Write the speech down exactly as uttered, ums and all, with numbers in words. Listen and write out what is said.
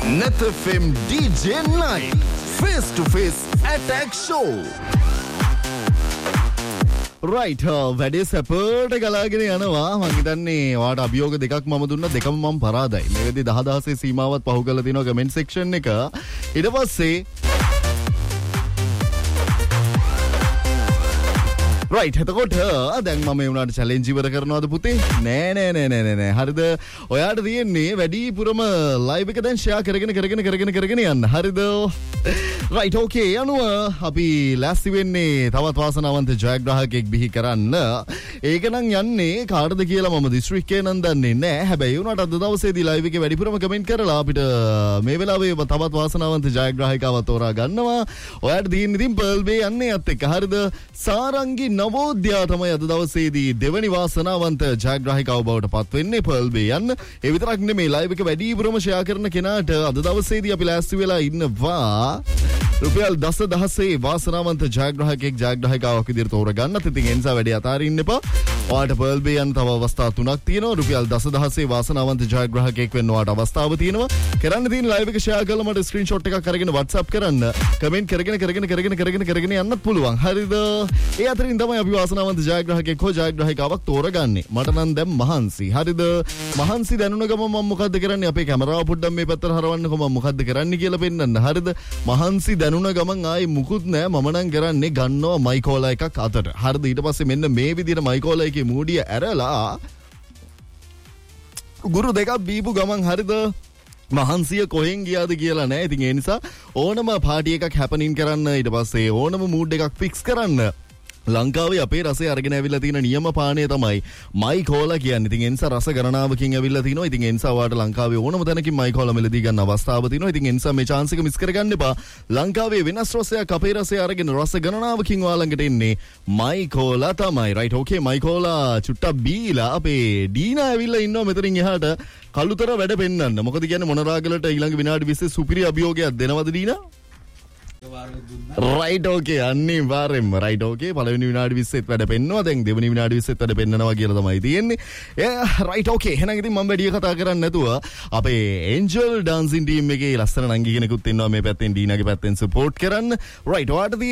Net F M D J Night Face to Face Attack Show. Right, වැඩේ සැපට ගලාගෙන යනවා. මම හිතන්නේ ඔයාලට අභියෝග දෙකක් මම දුන්නා, දෙකම මම පරාදයි. මේකදී දහ දහසේ සීමාවත් පහු කරලා තිනවා කමෙන්ට් සෙක්ෂන් එක. ඊට පස්සේ right එතකොට දැන් මම මේ උනාට challenge ඉවර කරනවද පුතේ? නෑ නෑ නෑ නෑ නෑ. හරිද? ඔයාට තියෙන්නේ වැඩිපුරම live එක දැන් share කරගෙන කරගෙන කරගෙන කරගෙන යන්න. හරිද? right okay. අනුව අපි ලෑස්ති වෙන්නේ තවත් වාසනාවන්ත ජයග්‍රාහකෙක් බිහි කරන්න. ඒක නම් යන්නේ කාටද කියලා මම දිස්ත්‍රික්කේ නම් දන්නේ නෑ. හැබැයි උනාට අද දවසේදී live එකේ වැඩිපුරම comment කරලා අපිට මේ වෙලාවේ තවත් වාසනාවන්ත ජයග්‍රාහකව තෝරා ගන්නවා. ඔයාට තියෙන්නේ ඉතින් Pearl Bay යන්නේ අත් එක්ක. හරිද? සාරංගි නවෝදයා තමයි අද දවසේදී දෙවනි වාසනාවන්ත ජයග්‍රාහකව බවට පත් වෙන්නේ Pearl Bay යන්න. ඒ විතරක් නෙමෙයි live එක වැඩිපුරම share කරන කෙනාට අද දවසේදී අපි ලෑස්ති වෙලා ඉන්නවා රුපියල් දස දහසේ වාසනාවන්ත ජයග්‍රාහකෙක් ජයග්‍රාහිකාවක් විදිහට තෝරගන්නත්. ඉතින් ඒ නිසා වැඩි අතාරින්න එපා. ඔයාලට Pearl Bay යන තව අවස්ථා තුනක් තියෙනවා. රුපියල් දස දහසේ වාසනාවන්ත ජයග්‍රාහකෙක් වෙන්න ඔයාලට අවස්ථාව තියෙනවා. කරන්න තියෙන live එක share කරලා මට screenshot එකක් අරගෙන WhatsApp කරන්න. comment කරගෙන කරගෙන කරගෙන කරගෙන කරගෙන යන්නත් පුළුවන්. හරිද? ඒ අතරින් තමයි අපි වාසනාවන්ත ජයග්‍රාහකෙක් හෝ ජයග්‍රාහිකාවක් තෝරගන්නේ. මට නම් දැන් මහන්සි. හරිද? මහන්සි දැනුණ ගම මම මොකද්ද කරන්නේ? අපේ කැමරාව පොඩ්ඩක් මේ පැත්තට හරවන්නකො මම මොකද්ද කරන්නේ කියලා පෙන්නන්න. හරිද? මහන්සි දැනුණ ගමන් ආයේ මුකුත් නෑ. මම නම් කරන්නේ ගන්නවා මයිකෝලා එකක් අතට. හරිද? ඊට පස්සේ මෙන්න මේ විදිහට මයිකෝලා එකේ මූඩිය ඇරලා ගුරු දෙකක් බීපු ගමන් හරිද? මහන්සිය කොහෙන් ගියාද කියලා නෑ. ඉතින් ඒ නිසා ඕනම පාටි එකක් හැපනින් කරන්න, ඊට පස්සේ ඕනම මූඩ් එකක් ෆික්ස් කරන්න ලංකාවේ අපේ රසය අරගෙන ඇවිල්ලා තියෙන නියම පානය තමයි මයිකෝලා කියන්නේ. ඉතින් ඒ නිසා රස ගණනාවකින් ඇවිල්ලා තිනවා. ඉතින් ඒ නිසා ඔයාලට ලංකාවේ ඕනම තැනකින් මයිකෝලා මෙලදී ගන්න අවස්ථාව තියෙනවා. ඉතින් ඒ නිසා මේ chance එක මිස් කරගන්න එපා. ලංකාවේ වෙනස් රසයක් අපේ රසය අරගෙන රස ගණනාවකින් ඔයා ළඟට එන්නේ මයිකෝලා තමයි. right okay. මයිකෝලා චුට්ටක් බීලා අපේ ඩීනා ඇවිල්ලා ඉන්නවා මෙතනින් එහාට කළුතර වැඩ පෙන්නන්න. මොකද කියන්නේ මොනරාගලට ඊළඟ විනාඩි විස්සේ සුපිරි අභියෝගයක් දෙනවද ඩීනා? right okay. අනිවාර්යෙන්ම right okay. පළවෙනි විනාඩි විස්සෙත් වැඩ පෙන්නවා. දැන් දෙවෙනි විනාඩි විස්සෙත් වැඩ පෙන්නනවා කියලා තමයි තියෙන්නේ. right okay. එහෙනම් ඉතින් මම වැඩි කතා කරන්නේ නැතුව අපේ Angel dancing team එකේ ලස්සන නංගි කෙනෙකුත් ඉන්නවා මේ පැත්තෙන් ඩීනාගේ පැත්තෙන් support කරන්න. right ඔයාට